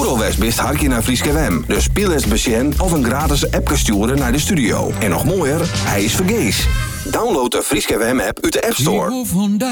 Oeralwest best hartje naar Frieske Wem. Dus speel eens besjen of een gratis appje sturen naar de studio. En nog mooier, hij is vergees. Download de Frieske Wem app uit de App Store.